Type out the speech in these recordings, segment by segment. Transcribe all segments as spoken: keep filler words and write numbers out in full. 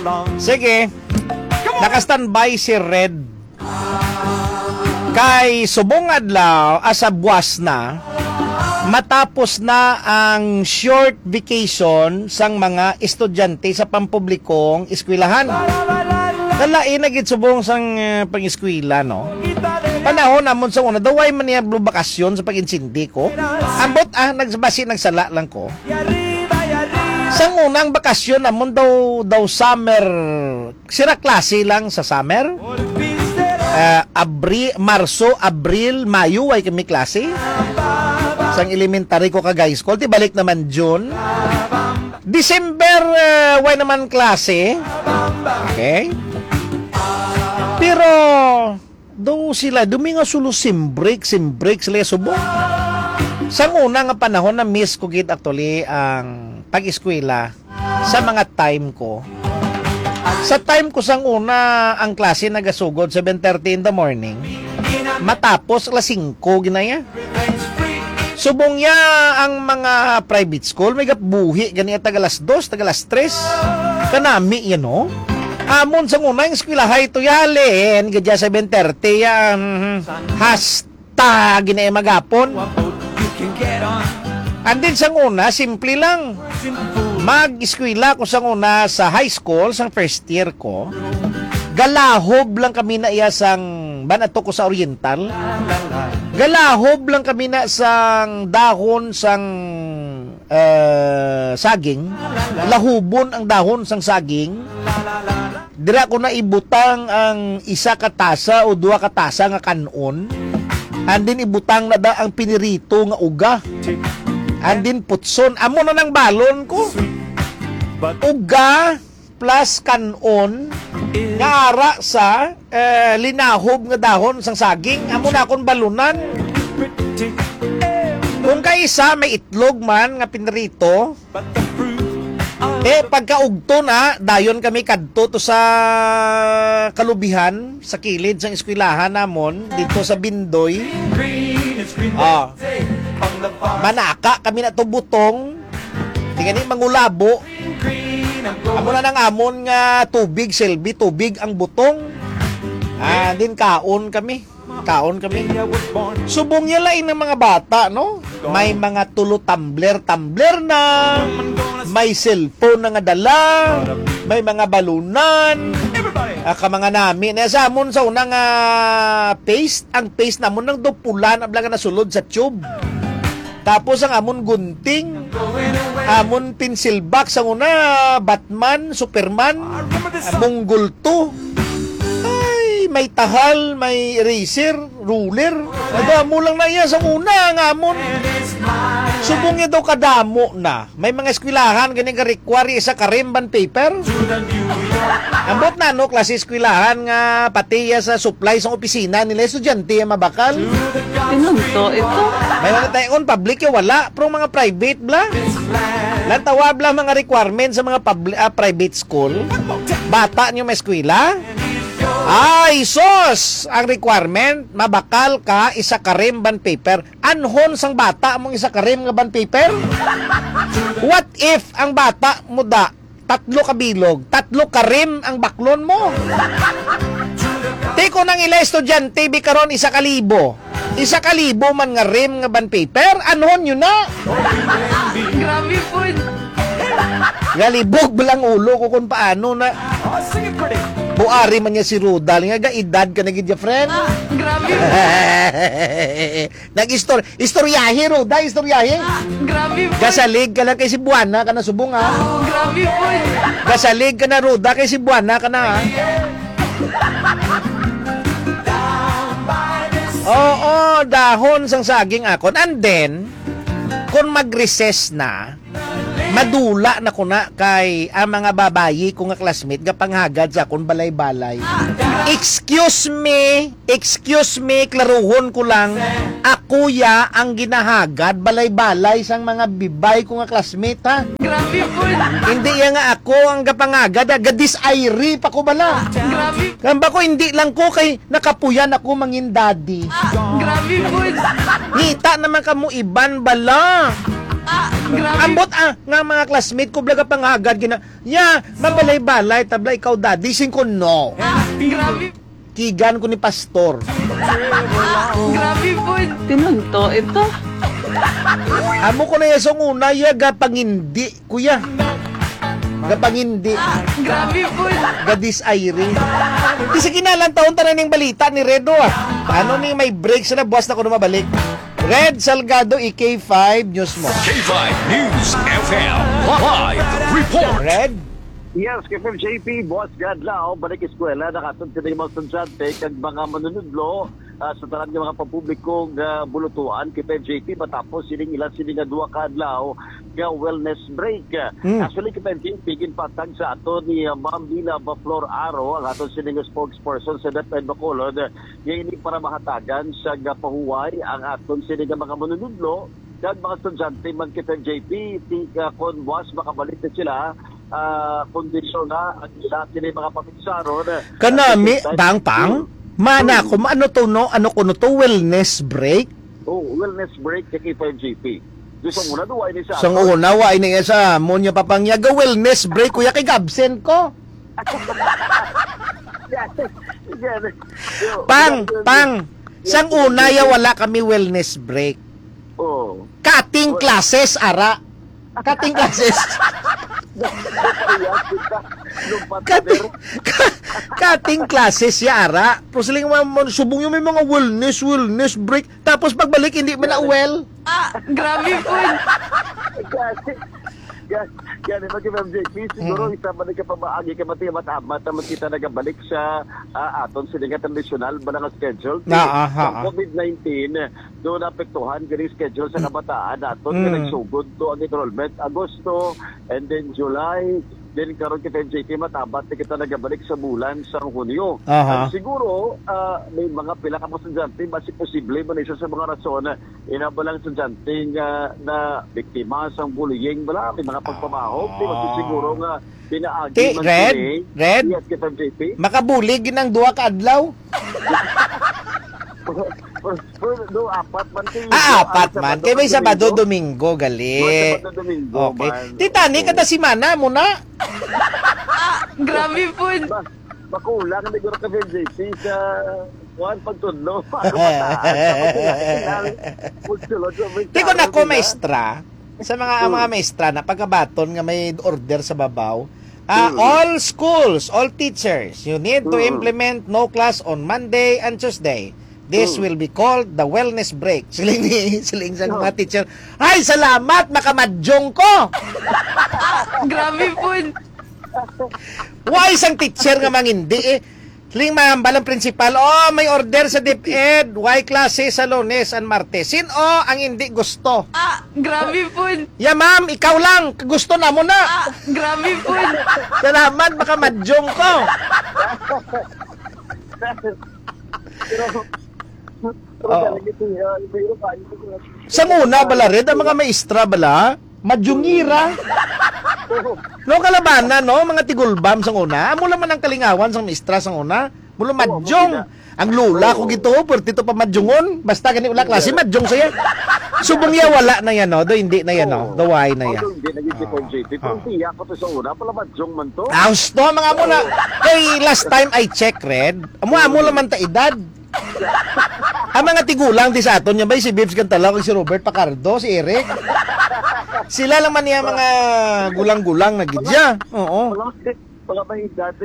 Sige. Naka-standby si Red. Kay subong adlaw asa buwas na matapos na ang short vacation sang mga estudyante sa pampublikong eskwelahan. Nalain na gid subong sang uh, pang-eskwela, no? Panahon namon sa una, daway man niya bakasyon sa pag-insindi ko. Ambot ah, nagbasi nagsala lang ko. Sang unang bakasyon namon daw daw summer, sira klase lang sa summer. Uh, Abri, Marso, Abril, Mayo ay kami klase. Sang elementary ko kag high school, ti balik naman June. December, uh, way naman klase. Okay? Pero do sila dumi nga sulo simbreak, simbreak sila subong. Sang una nga panahon na miss ko gid actually ang pag-eskwela sa mga time ko. Sa time ko sang una ang klase nagasugod seven thirty in the morning. Matapos alas singko ginaya. Subong ya ang mga private school may gabuhi ganiya tag alas dos, tag alas tres. Kanami yan no. Amon sang una yung eskwelahay to yalin gadya seven thirty yan hasta ginaya magapon. Andin sang una simple lang. Mag-eskwela ko sang una sa high school sang first year ko. Galahob lang kami na iya sang banato ko sa Oriental. Galahob lang kami na sang dahon sang uh, saging. Lahubon ang dahon sang saging. Dira ko na ibutang ang isa ka tasa o duha ka tasa nga kanon. Andin ibutang na da ang pinirito nga uga. Andin putson. Amo na ng balon ko. Uga plus kanon nga ara sa eh, linahob nga dahon sang saging. Amo na akong balunan. Kung kaisa may itlog man nga pinirito, eh pagkaugto na dayon kami kadto to sa kalubihan sa kilid sang eskwelahan namon dito sa Bindoy. Ah. Manaka kami na to butong. Di gani mangulabo. Amo na nang amon nga tubig selby, tubig ang butong. Ah, din kaon kami. Kaon kami. Subong niya lain ng mga bata, no? May mga tulo tumbler, tumbler na. May cellphone na nga dala. May mga balunan. Ah, ka mga namin. Eh, sa amon sa unang uh, paste, ang paste namon nang dupulan, ablang na sulod sa tube. Tapos ang amon gunting, amon pencil box, ang una, Batman, Superman, Monggol two. Ay, may tahal, may eraser, ruler. Nadamo lang na iya sa una, ang amon. Subong niya daw kadamo na. May mga eskwelahan, ganyan ka-require isa karimban paper. Ambot na, no, klase eskwelahan nga pati sa supply sa opisina nila, estudyante yung mabakal. Tinunto ito. May mga tayo public yung wala, pero mga private bla. Lantawa bla mga requirements sa mga public, uh, private school. Bata nyo may eskwela. Ay, sos! Ang requirement, mabakal ka isa karim ban paper. Anhon sang bata mong isa karim nga ban paper? What if ang bata mo da, tatlo kabilog, tatlo karim ang baklon mo? Tiko nang ila estudyante, bikaron isa kalibo. Isa kalibo man nga rim nga ban paper, anhon yun na? Grabe po. Galibog belang ulo ko kung paano na. Buari man niya si Rudal. Nga edad ka na gidya, friend. Ah, grabe. Nag-istor istoryahe, Rudal, istoryahe. Ah, grabe po. Gasalig ka lang kay si Buana ka na subong, ha? Oh, grabe po. Gasalig ka na, Ruda, kay si Buana ka na, ha? Oo, dahon sang saging akon. And then, kung mag-recess na, madula na ko na kay ang mga babayi ko nga classmate nga panghagad sa akong balay-balay. Excuse me, excuse me, klaruhon ko lang, ako ya ang ginahagad balay-balay sang mga bibay ko nga classmate, ha? Grabe po. Hindi ya nga ako ang gapangagad, gadis ayri pa ko bala. Grabe. Kamba ko hindi lang ko kay nakapuyan ako mangin daddy. Ah, grabe po. Ngita naman kamo iban bala. Grabe. Ambot ah, nga mga classmate ko blaga pangagad gina. Ya, mabalay-balay tabla ikaw daddy sing ko no. Grabe. Kigan ko ni pastor. Grabe po. Tinunto ito. Amo ko na yasong una ya gapangindi kuya. Gapangindi. Grabe po. Gadis Aire. Di sa kinalang taon tanan ng balita ni Redo ah. Ano ni may break sa na buwas na ko na mabalik. Red Salgado, E K five News mo. K five News F M Live Report. Red? Yes, K five J P, Boss Gadlao, balik eskwela, nakatod sila yung mga estudyante kag mga manunudlo uh, sa tanan ng mga pampublikong uh, bulutuan K five J P matapos sining ilan sining nga duha ka adlaw nga wellness break. Hmm. Actually, K five J P ginpatag sa ato ni uh, Ma'am Lila Baflor Aro, ang aton sining spokesperson sa DepEd Bacolod, nga ini para mahatagan sa nga pahuway ang aton sining nga mga manunudlo kag mga estudyante man K five J P ti uh, kon buwas makabalik na sila uh, kondisyon na ang isa sila mga pamigsaron. Kanami, bang pang? Mana ko, ano to no? Ano ko no to? Wellness break? Oh, wellness break kay K five J P. Gusto mo na duwa ini sa Sa una, wa ini sa Monya Papangyaga wellness break kuya kay Gabsen ko. Pang, pang. Sang una ya wala kami wellness break. Oh. Cutting classes ara. Cutting classes. Cutting, cutting classes ya ara. Pusiling mo subong yung may mga wellness wellness break tapos pagbalik hindi man na well. Grabe po. Yan, yan, mag K five J P, siguro isa man ka pamaagi ka mati matamat naman kita nagabalik sa uh, aton sila nga tradisyonal ba nga schedule. Na, aha, Sa ah. COVID nineteen, doon apektuhan gani schedule sa kabataan aton nga Mm. nagsugod to ang enrollment Agosto and then July, then karon K five J P matabat na kita nagabalik sa bulan sa Hunyo. Aha. At siguro ah, may mga pila ka mga estudyante basi posible man isa sa mga rason na inabalang estudyante nga na biktima sa bullying bala may mga pagpamahog di ba siguro nga pinaagi Ti, man Red? sila. Red? Yes, K five J P. Makabulig ginang duha ka adlaw. Do apat man kayo. Ah, apat man. Kay may Sabado, Domingo. Domingo, gali. Sabado, Domingo, Okay. man. Titani, kada si Mana mo na. Grabe po. Ba, makulang na siguro ka J P sa kuhan pagtudlo. Ano mataan? Tiko na ko, maestra, sa mga ang mga maestra na pagkabaton nga may order sa babaw, ah, all schools, all teachers, you need to Mm. implement no class on Monday and Tuesday. This Mm. will be called the wellness break. Siling ni, siling sa mga teacher. Ay, salamat, makamadyong ko. Grabe po. Why isang teacher nga mangindi eh? Siling mahambalang principal, oh, may order sa DepEd. Why klase sa Lunes and Martes? Sino ang hindi gusto? Grabe po. Ya ma'am, ikaw lang. Gusto na mo na. Grabe po. Salamat, makamadyong ko. Pero, Oo. Sa muna, bala red, ang mga maestra bala, madyungira. No, kalabanan, no? Mga tigulbam sang una. Amo laman ang kalingawan sang maestra sang una. Mulo madyong. Ang lula ko gito, perti to pa madyungon. Basta gani ula klase, madyong saya. Subong ya wala na yan, no? Do hindi na yan, no? Do why na yan. Although hindi naging K five J P, pero tiyak ko to sa una, pala madyong man to. Aos to, mga amo na. Kay last time I check, Red, amo amo laman ta edad. Ang mga tigulang di sa aton niya ba si Bibs Cantalaw, si Robert Pacardo, si Eric. Sila lang man niya mga gulang-gulang na gidya. Oo. Wala, wala ba yung edad?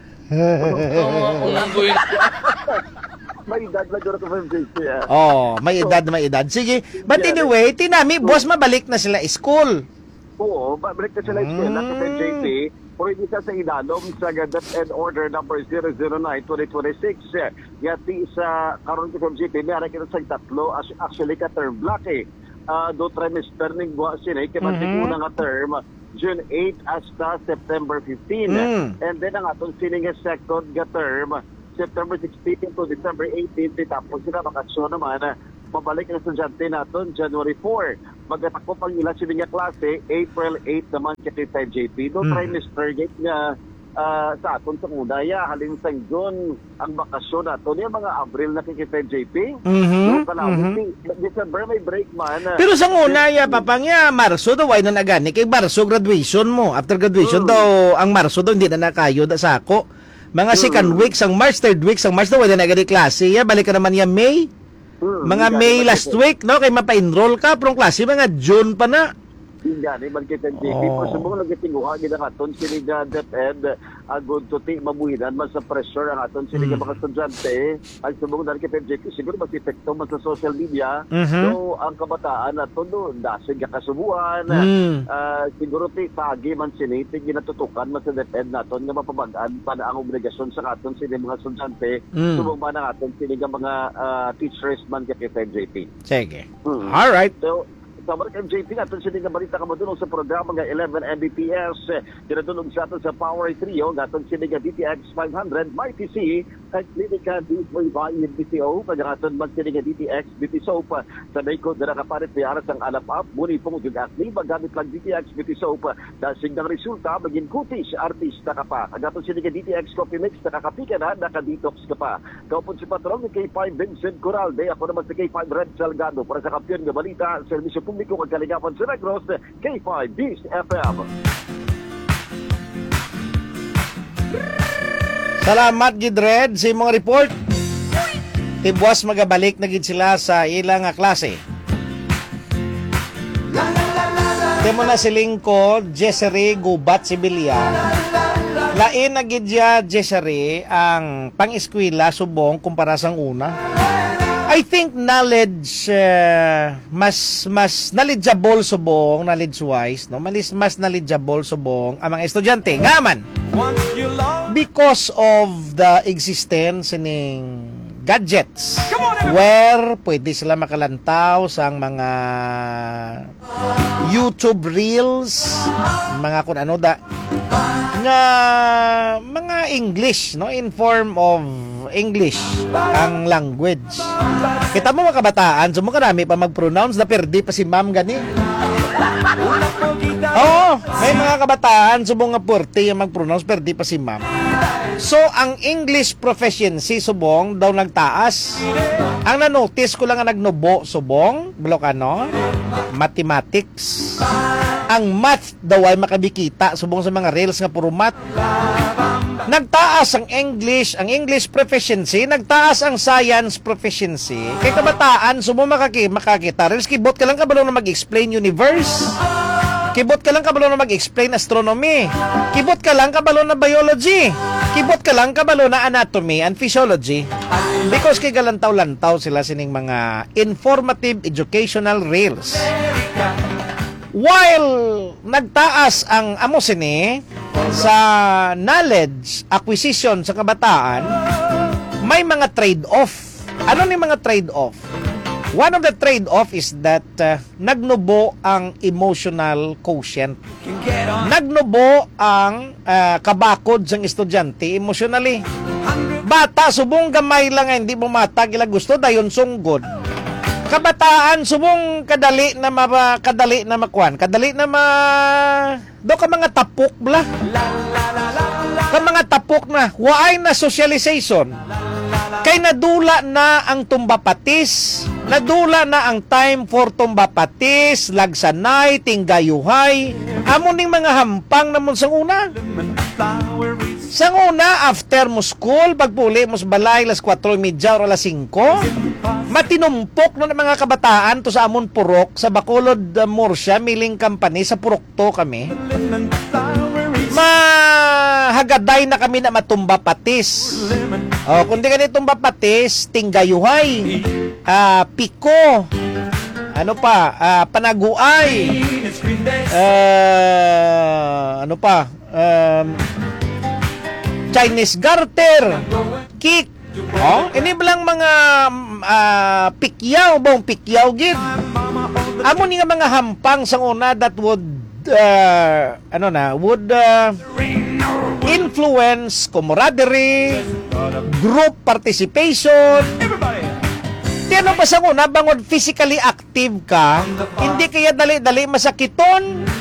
May edad na gano'n ka K five J P. ah. Oh, may edad, may edad. Sige. But anyway, tinami, boss, mabalik na sila school. Oo, balik na sila eskwela sa K five J P. Pwede sa sa idalom sa DepEd Order number zero zero nine twenty twenty-six. Yati sa karon K five J P, may kita sa tatlo, as- actually ka term block eh. Uh, do trimester ning buwa sila, kaya Mhm. mm nga term, June eighth hasta September fifteenth. Mm. And then ang atong sining nga second nga term, September sixteenth to December eighteenth, tapos sila bakasyon naman, mabalik ang estudyante natin January fourth. Magatakop ang ilan sila nga klase, April eighth naman kay K five J P. Do Mm. trimester gate nga ah, sa aton sa unaya halin sa June ang bakasyon nato niya mga Abril na kikita J P. Mhm, So, kalawin, mhm. December may break man. ah. Pero sa una ya papangya Marso daw ay na nagani kay Marso graduation mo. After graduation Mm. daw ang Marso daw hindi na nakayo da sako. Mga second weeks ang March, third weeks ang March daw ay na nagani klase ya. Balik ka naman ya May. Hmm, Mga hindi May gani last man week no kay mapa-enroll ka pero ang klase mga June pa na. Hindi gani man kita J P. Oh. Pero subong lagi tinguha gid ang aton sini nga DepEd agud tuti mabuhinan man sa pressure ang aton sini nga Mm. mga estudyante. Ang subong dali kita J P siguro mas epekto man sa social media. Mhm. So ang kabataan nato do dasig ka kasubuan. Mm. Ah, siguro ti pagi man sini ti ginatutukan man sa DepEd naton nga mapabag-an pa na ang obligasyon sa aton sini mga estudyante. Mm. Subong man ang aton sini nga mga ah, teachers man ka kita J P. Sige. Hmm. All right. So, sa mga M J P natin sila nga balita ka mo dun sa programa nga eleven M B P S kinadulog sa atin sa Power Trio gaton sila nga D T X five hundred Mighty C at Clinica D three by B T O kagaton man sila nga D T X B T Soap sa Dayco dara kaparit piaras ang alap-up muni pong juga akli magamit lang D T X B T Soap dasig ng resulta maging kutis artista ka pa kagaton sila nga D T X Coffee Mix nakakapika na naka-detox ka pa kaupon si Patrong K five Vincent Coralde ako naman si K five Red Salgado para sa kampiyon nga balita serbisyo publiko kag kaligapan sa Negros K five Beast F M. Salamat Gidred sa imong report. Tibuas magabalik na gid sila sa ilang nga klase. Temo na si Lingko, Jessere Gubat Sibilya. Lain na gid ya Jessere ang pang-eskwela subong kumpara sang una. I think knowledge uh, mas mas knowledgeable subong knowledge wise no malis mas knowledgeable subong ang mga estudyante ngaman because of the existence ning gadgets where pwede sila makalantaw sa mga YouTube Reels mga kun ano da nga mga English no in form of English ang language. Kita mo mga kabataan, sumo karami pa mag-pronounce na perdi pa si ma'am gani. Oo, may mga kabataan subong nga perdi yung mag-pronounce perdi pa si ma'am. So ang English proficiency subong daw nagtaas. Ang na-notice ko lang nga nagnubo subong, blok ano, mathematics. Ang math daw ay makabikita subong sa mga reels nga puro math. Nagtaas ang English, ang English proficiency, nagtaas ang science proficiency. Kay kabataan, sumo makaki, makakita. Reels, kibot ka lang kabalo na mag-explain universe. Kibot ka lang kabalo na mag-explain astronomy. Kibot ka lang kabalo na biology. Kibot ka lang kabalo na anatomy and physiology. Because kay galantaw-lantaw sila sining mga informative educational reels. While nagtaas ang amo sini sa knowledge acquisition sa kabataan, may mga trade-off. Ano ni mga trade-off? One of the trade-off is that uh, nagnubo ang emotional quotient. Nagnubo ang uh, kabakod sang estudyante emotionally. Bata, subong gamay lang nga, hindi mo matag ila gusto, dayon sunggod. Kabataan, subong kadali na ma, kadali na makuan, kadali na ma, do ka mga tapok bla. Ka mga tapok na, waay na socialization. Kay nadula na ang tumbapatis, nadula na ang time for tumbapatis, lagsanay, tinggayuhay, amo ning mga hampang namon sa una. Sa una, after mo school, pagpuli mo sa balay, las kwatro media o alas singko, matinumpok na ng mga kabataan to sa amon purok, sa Bacolod, uh, Murcia, Milling Company, sa purok to kami. Mahagaday na kami na matumba patis. O, kundi ka tumba patis, tinggayuhay, uh, piko, ano pa, uh, panaguay, uh, ano pa, um, Chinese garter, kick. Oh, ini bilang mga uh, pikyaw, bong pikyaw gid. Amo ni nga mga hampang sa una that would uh, ano na, would uh, influence camaraderie, group participation. Di ano pa sa una, bangod physically active ka, hindi kaya dali-dali masakiton.